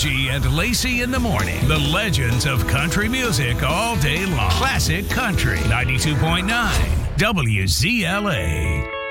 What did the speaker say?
Angie and Lacey in the morning. The legends of country music all day long. Classic Country 92.9 WZLA.